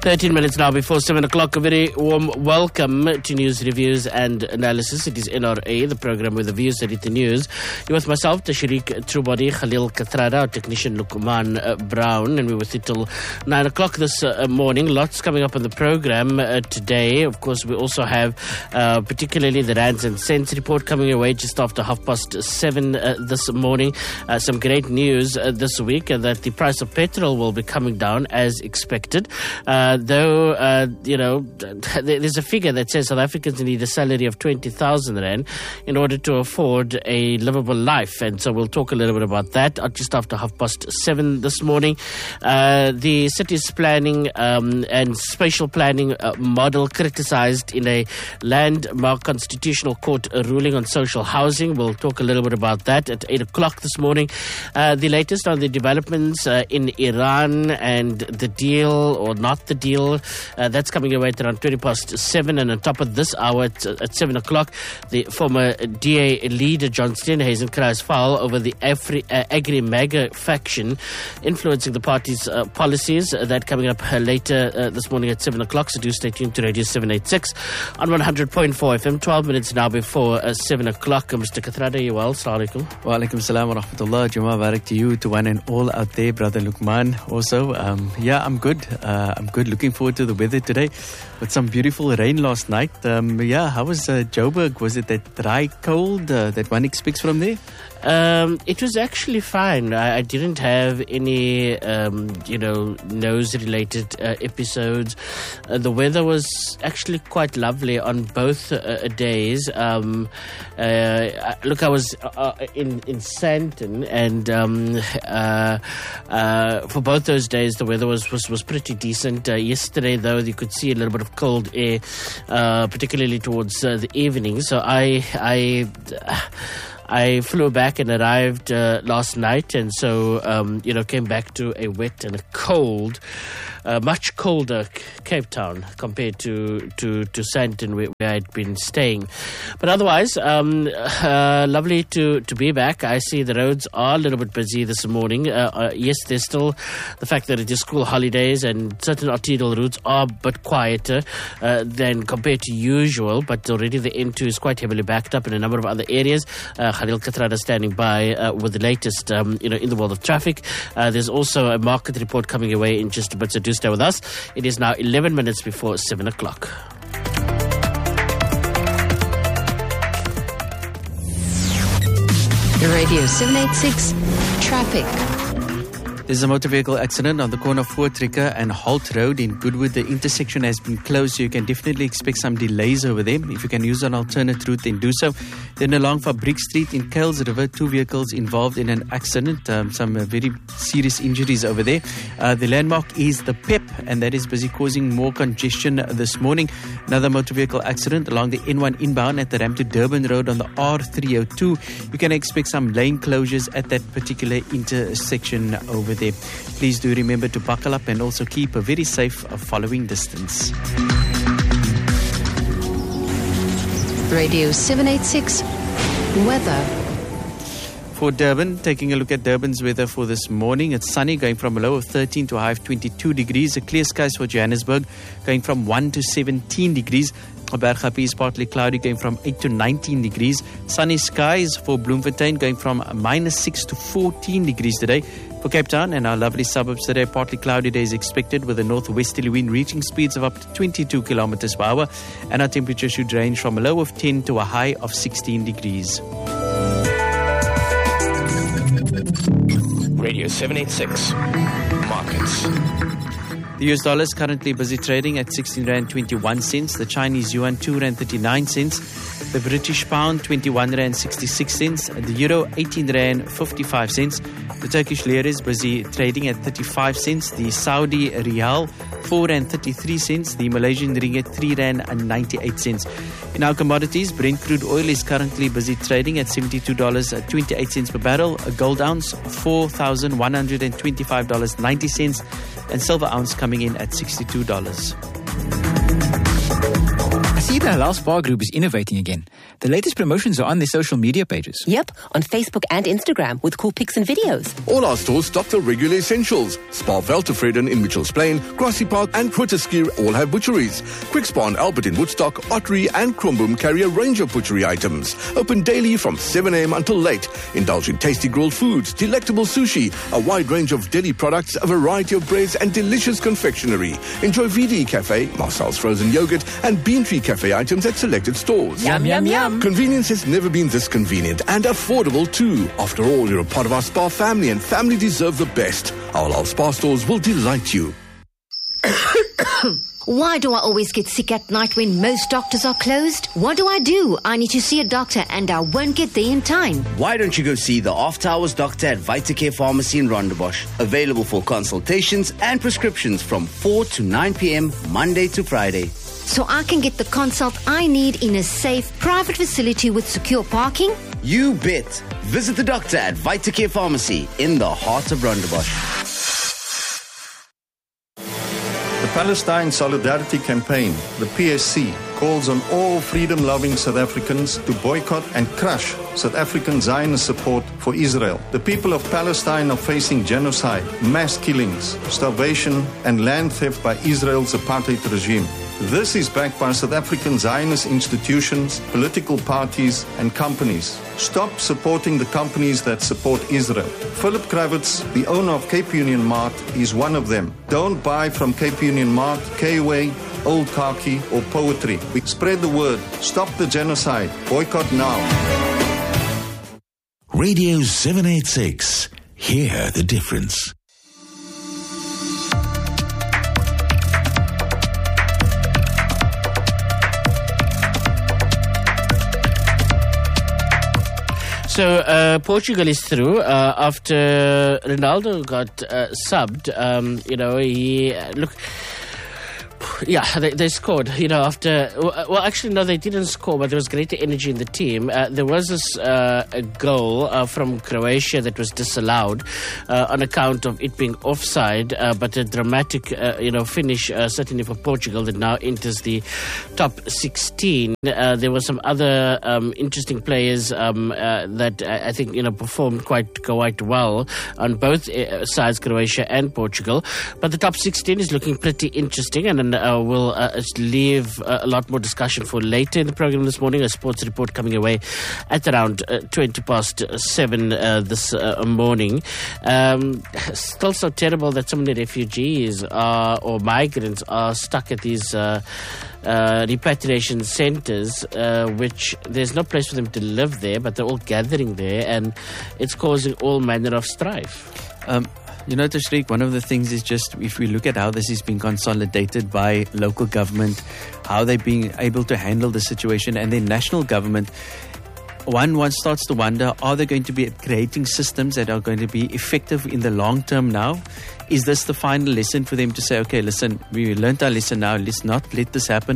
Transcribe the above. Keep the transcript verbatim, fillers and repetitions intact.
thirteen minutes now before seven o'clock. A very warm welcome to News Reviews and Analysis. It is N R A, the program with the views that hit the news. You're with myself, Tashriq Trubody, Khalil Kathrada, our technician Lukman uh, Brown, and we're with you till nine o'clock this uh, morning. Lots coming up on the program uh, today. Of course, we also have uh, particularly the Rands and Cents report coming away just after half past seven uh, this morning. Uh, some great news uh, this week uh, that the price of petrol will be coming down as expected. Uh, though, uh, you know, there's a figure that says South Africans need a salary of twenty thousand rand in order to afford a livable life. And so we'll talk a little bit about that uh, just after half past seven this morning. Uh, the city's planning um, and spatial planning uh, model criticized in a landmark constitutional court uh, ruling on social housing. We'll talk a little bit about that at eight o'clock this morning. Uh, the latest on the developments uh, in Iran and the deal or not the deal. Uh, that's coming away at around twenty past seven. And on top of this hour at, at seven o'clock, the former D A leader John Steenhuisen cries foul over the Afri- uh, Agri-MAGA faction influencing the party's uh, policies. Uh, that coming up uh, later uh, this morning at seven o'clock. So do stay tuned to Radio seven eighty-six on one hundred point four F M. twelve minutes now before uh, seven o'clock. Uh, Mister Kathrada, you well? Assalamu alaikum. Wa alaikum salam wa rahmatullah. Jummah barak to you, to one and all out there, Brother Lukman. Also, um, yeah, I'm good. Uh, I'm good. Looking forward to the weather today with some beautiful rain last night. Um, yeah, how was uh, Joburg? Was it that dry cold uh, that one expects from there? Um, it was actually fine. I, I didn't have any, um, you know, nose-related uh, episodes. Uh, the weather was actually quite lovely on both uh, days. Um, uh, look, I was uh, in in Sandton, and um, uh, uh, for both those days, the weather was was, was pretty decent. Uh, yesterday, though, you could see a little bit of cold air, uh, particularly towards uh, the evening. So I I. Uh, I flew back and arrived uh, last night, and so, um, you know, came back to a wet and a cold, uh, much colder Cape Town compared to, to, to Sandton, where, where I'd been staying. But otherwise, um, uh, lovely to, to be back. I see the roads are a little bit busy this morning. Uh, uh, yes, there's still the fact that it is school holidays and certain arterial routes are a bit quieter uh, than compared to usual, but already the N two is quite heavily backed up in a number of other areas. Uh, Khalil Kathrada standing by uh, with the latest, um, you know, in the world of traffic. Uh, there's also a market report coming away in just a bit, so do stay with us. It is now eleven minutes before seven o'clock. Radio seven eighty-six Traffic. There's a motor vehicle accident on the corner of Voortrekker and Holt Road in Goodwood. The intersection has been closed, so you can definitely expect some delays over there. If you can use an alternate route, then do so. Then along Fabriek Street in Kuils River, two vehicles involved in an accident. Um, some uh, very serious injuries over there. Uh, the landmark is the P E P, and that is busy causing more congestion this morning. Another motor vehicle accident along the N one inbound at the ramp to Durban Road on the R three oh two. You can expect some lane closures at that particular intersection over there. Please do remember to buckle up and also keep a very safe following distance. Radio seven eighty-six Weather. For Durban, taking a look at Durban's weather for this morning. It's sunny, going from a low of thirteen to a high of twenty-two degrees. A clear skies for Johannesburg, going from one to seventeen degrees. Berghapi is partly cloudy, going from eight to nineteen degrees. Sunny skies for Bloemfontein, going from minus six to fourteen degrees today. For Cape Town and our lovely suburbs today, partly cloudy days expected with a northwesterly wind reaching speeds of up to twenty-two kilometers per hour. And our temperature should range from a low of ten to a high of sixteen degrees. Radio seven eighty-six Markets. The U S dollar is currently busy trading at sixteen rand twenty-one cents. The Chinese yuan two rand thirty-nine cents. The British pound twenty-one rand sixty-six cents. The euro eighteen rand fifty-five cents. The Turkish lira is busy trading at thirty-five cents. The Saudi riyal four rand thirty-three cents. The Malaysian ringgit three rand ninety-eight cents. In our commodities, Brent crude oil is currently busy trading at seventy-two dollars and twenty-eight cents per barrel. A gold ounce four thousand one hundred twenty-five dollars and ninety cents. And silver ounce coming in at sixty-two dollars. C see the Halal Spa Group is innovating again. The latest promotions are on their social media pages. Yep, on Facebook and Instagram with cool pics and videos. All our stores stock the regular essentials. Spa Veltevreden in Mitchells Plain, Grassy Park and Grooteskier all have butcheries. Quick Spa and Albert in Woodstock, Ottery and Kromboom carry a range of butchery items. Open daily from seven a.m. until late. Indulge in tasty grilled foods, delectable sushi, a wide range of deli products, a variety of breads and delicious confectionery. Enjoy V D Cafe, Marcel's frozen yogurt and Bean Tree Cafe items at selected stores. Yum, yum, yum. Convenience has never been this convenient and affordable too. After all, you're a part of our spa family and family deserve the best. Our Halal Spa stores will delight you. Why do I always get sick at night when most doctors are closed? What do I do? I need to see a doctor and I won't get there in time. Why don't you go see the After Hours doctor at Vitacare Pharmacy in Rondebosch? Available for consultations and prescriptions from four to nine p.m. Monday to Friday. So I can get the consult I need in a safe, private facility with secure parking? You bet. Visit the doctor at Vitacare Pharmacy in the heart of Rondebosch. The Palestine Solidarity Campaign, the P S C, calls on all freedom-loving South Africans to boycott and crush South African Zionist support for Israel. The people of Palestine are facing genocide, mass killings, starvation, and land theft by Israel's apartheid regime. This is backed by South African Zionist institutions, political parties, and companies. Stop supporting the companies that support Israel. Philip Kravitz, the owner of Cape Union Mart, is one of them. Don't buy from Cape Union Mart, K-Way, Old Khaki, or Poetry. We spread the word. Stop the genocide. Boycott now. Radio seven eighty-six. Hear the difference. So uh, Portugal is through uh, after Ronaldo got uh, subbed. Um, you know, he uh, look. Yeah, they, they scored, you know, after... Well, actually, no, they didn't score, but there was greater energy in the team. Uh, there was this, uh, a goal uh, from Croatia that was disallowed uh, on account of it being offside, uh, but a dramatic, uh, you know, finish, uh, certainly for Portugal, that now enters the top sixteen. Uh, there were some other um, interesting players um, uh, that I think, you know, performed quite, quite well on both uh, sides, Croatia and Portugal. But the top sixteen is looking pretty interesting, and then Uh, we'll uh, leave uh, a lot more discussion for later in the program this morning. A sports report coming away at around uh, twenty past seven uh, this uh, morning. Um, still so terrible that so many refugees are, or migrants are stuck at these uh, uh, repatriation centres, uh, which there's no place for them to live there, but they're all gathering there, and it's causing all manner of strife. Um, You know, Tashriq, one of the things is just if we look at how this is being consolidated by local government, how they're being able to handle the situation, and then national government, one one starts to wonder, are they going to be creating systems that are going to be effective in the long term now? Is this the final lesson for them to say, okay, listen, we learned our lesson now, let's not let this happen